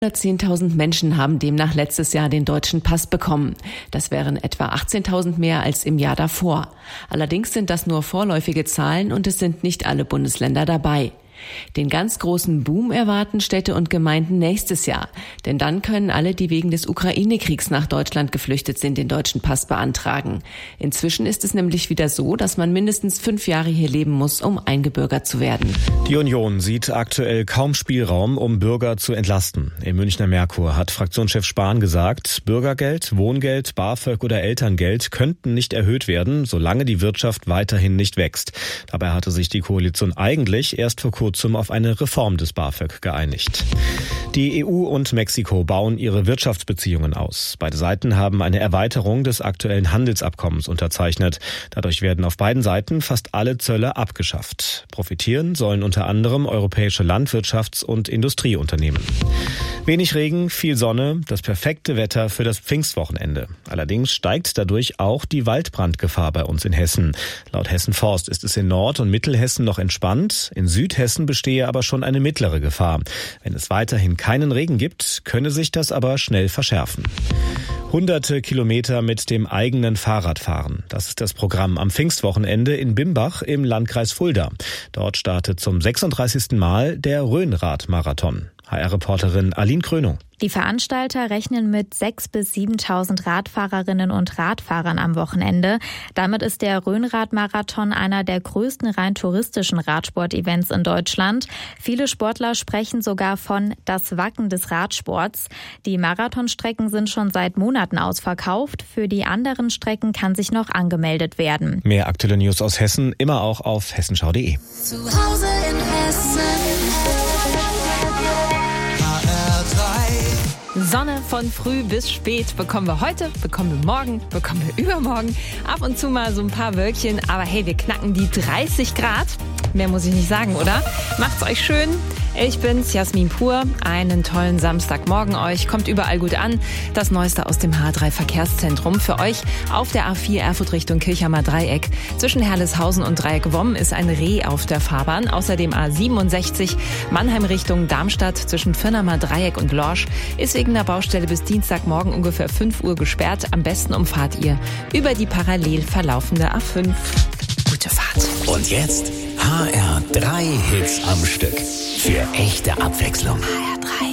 110.000 Menschen haben demnach letztes Jahr den deutschen Pass bekommen. Das wären etwa 18.000 mehr als im Jahr davor. Allerdings sind das nur vorläufige Zahlen und es sind nicht alle Bundesländer dabei. Den ganz großen Boom erwarten Städte und Gemeinden nächstes Jahr. Denn dann können alle, die wegen des Ukraine-Kriegs nach Deutschland geflüchtet sind, den deutschen Pass beantragen. Inzwischen ist es nämlich wieder so, dass man mindestens 5 Jahre hier leben muss, um eingebürgert zu werden. Die Union sieht aktuell kaum Spielraum, um Bürger zu entlasten. Im Münchner Merkur hat Fraktionschef Spahn gesagt, Bürgergeld, Wohngeld, BAföG oder Elterngeld könnten nicht erhöht werden, solange die Wirtschaft weiterhin nicht wächst. Dabei hatte sich die Koalition eigentlich erst vor kurzem auf eine Reform des BAföG geeinigt. Die EU und Mexiko bauen ihre Wirtschaftsbeziehungen aus. Beide Seiten haben eine Erweiterung des aktuellen Handelsabkommens unterzeichnet. Dadurch werden auf beiden Seiten fast alle Zölle abgeschafft. Profitieren sollen unter anderem europäische Landwirtschafts- und Industrieunternehmen. Wenig Regen, viel Sonne, das perfekte Wetter für das Pfingstwochenende. Allerdings steigt dadurch auch die Waldbrandgefahr bei uns in Hessen. Laut Hessen Forst ist es in Nord- und Mittelhessen noch entspannt. In Südhessen bestehe aber schon eine mittlere Gefahr. Wenn es weiterhin keinen Regen gibt, könne sich das aber schnell verschärfen. Hunderte Kilometer mit dem eigenen Fahrrad fahren. Das ist das Programm am Pfingstwochenende in Bimbach im Landkreis Fulda. Dort startet zum 36. Mal der Rhönrad-Marathon. HR-Reporterin Aline Krönung. Die Veranstalter rechnen mit 6.000 bis 7.000 Radfahrerinnen und Radfahrern am Wochenende. Damit ist der Rhönrad-Marathon einer der größten rein touristischen Radsport-Events in Deutschland. Viele Sportler sprechen sogar von das Wacken des Radsports. Die Marathonstrecken sind schon seit Monaten ausverkauft. Für die anderen Strecken kann sich noch angemeldet werden. Mehr aktuelle News aus Hessen immer auch auf hessenschau.de. Zu Hause in Hessen. Sonne von früh bis spät bekommen wir heute, bekommen wir morgen, bekommen wir übermorgen. Ab und zu mal so ein paar Wölkchen, aber hey, wir knacken die 30 Grad. Mehr muss ich nicht sagen, oder? Macht's euch schön. Ich bin's, Jasmin Pur. Einen tollen Samstagmorgen euch. Kommt überall gut an. Das Neueste aus dem H3 Verkehrszentrum. Für euch auf der A4 Erfurt Richtung Kirchheimer Dreieck. Zwischen Herleshausen und Dreieck-Womm ist ein Reh auf der Fahrbahn. Außerdem A67 Mannheim Richtung Darmstadt zwischen Firnamer Dreieck und Lorsch ist wegen der Baustelle bis Dienstagmorgen ungefähr 5 Uhr gesperrt. Am besten umfahrt ihr über die parallel verlaufende A5. Gute Fahrt. Und jetzt HR3 Hits am Stück. Für echte Abwechslung. HR3.